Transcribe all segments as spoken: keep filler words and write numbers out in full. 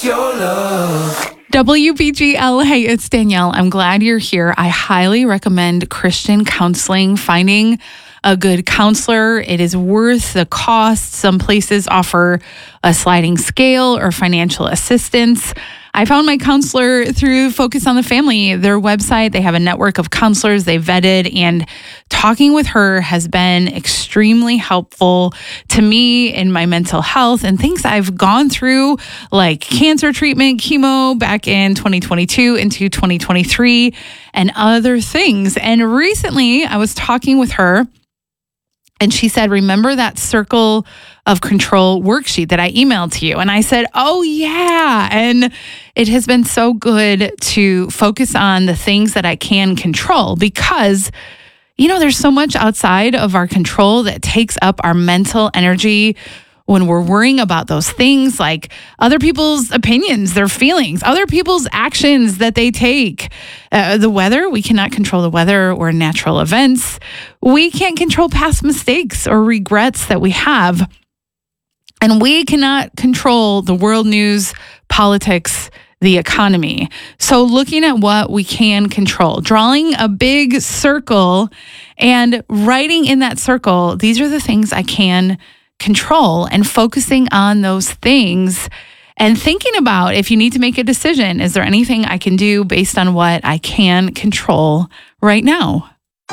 Your love. W B G L, hey, it's Danielle. I'm glad you're here. I highly recommend Christian counseling, finding a good counselor. It is worth the cost. Some places offer a sliding scale or financial assistance. I found my counselor through Focus on the Family, their website. They have a network of counselors they vetted, and talking with her has been extremely helpful to me in my mental health and things I've gone through, like cancer treatment, chemo back in twenty twenty-two into twenty twenty-three, and other things. And recently I was talking with her, and she said, remember that circle of control worksheet that I emailed to you? And I said, oh yeah. And it has been so good to focus on the things that I can control because, you know, there's so much outside of our control that takes up our mental energy when we're worrying about those things, like other people's opinions, their feelings, other people's actions that they take. Uh, the weather, we cannot control the weather or natural events. We can't control past mistakes or regrets that we have. And we cannot control the world news, politics, the economy. So looking at what we can control, drawing a big circle and writing in that circle, these are the things I can control, and focusing on those things and thinking about, if you need to make a decision, is there anything I can do based on what I can control right now?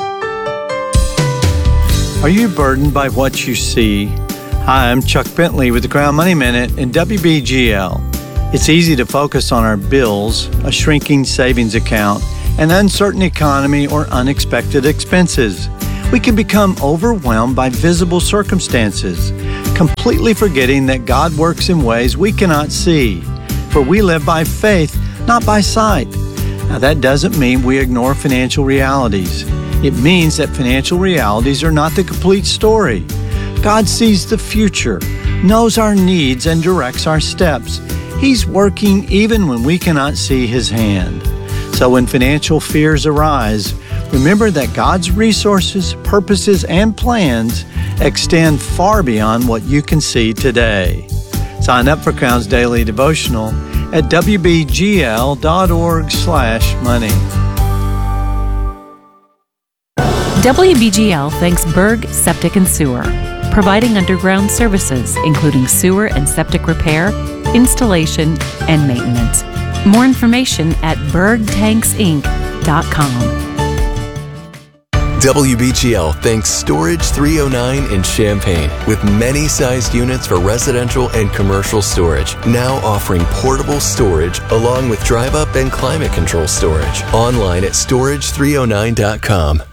Are you burdened by what you see? Hi, I'm Chuck Bentley with the Crown Money Minute and W B G L. It's easy to focus on our bills, a shrinking savings account, an uncertain economy, or unexpected expenses. We can become overwhelmed by visible circumstances, completely forgetting that God works in ways we cannot see. For we live by faith, not by sight. Now, that doesn't mean we ignore financial realities. It means that financial realities are not the complete story. God sees the future, knows our needs, and directs our steps. He's working even when we cannot see His hand. So when financial fears arise, remember that God's resources, purposes, and plans extend far beyond what you can see today. Sign up for Crown's Daily Devotional at w b g l dot org slash money. W B G L thanks Berg Septic and Sewer, providing underground services, including sewer and septic repair, installation, and maintenance. More information at berg tanks inc dot com. W B G L thanks Storage three oh nine in Champaign, with many sized units for residential and commercial storage, now offering portable storage along with drive-up and climate control storage. Online at storage three oh nine dot com.